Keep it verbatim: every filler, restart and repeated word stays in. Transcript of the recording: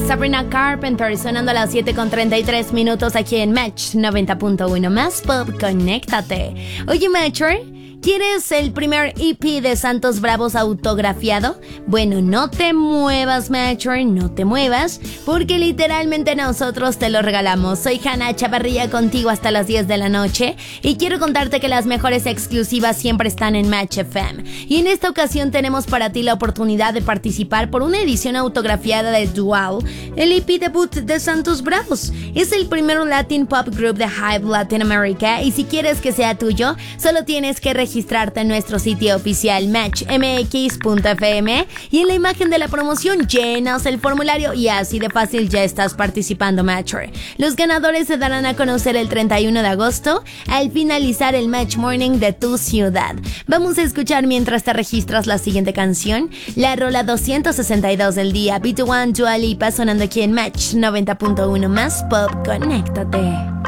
Sabrina Carpenter, sonando a las siete con treinta y tres minutos aquí en Match noventa punto uno más Pop, conéctate. Oye, Matcher, ¿quieres el primer E P de Santos Bravos autografiado? Bueno, no te muevas, Matcher, no te muevas, porque literalmente nosotros te lo regalamos. Soy Hanna Chavarría, contigo hasta las diez de la noche, y quiero contarte que las mejores exclusivas siempre están en Match F M. Y en esta ocasión tenemos para ti la oportunidad de participar por una edición autografiada de Dual, el E P debut de Santos Bravos. Es el primer Latin Pop Group de Hype Latinoamérica, y si quieres que sea tuyo, solo tienes que registrar registrarte en nuestro sitio oficial match m x punto f m, y en la imagen de la promoción llenas el formulario y así de fácil ya estás participando, Matcher. Los ganadores se darán a conocer el treinta y uno de agosto al finalizar el Match Morning de tu ciudad. Vamos a escuchar mientras te registras la siguiente canción, la rola doscientos sesenta y dos del día, B dos One Dua Lipa, sonando aquí en Match noventa punto uno más Pop, conéctate.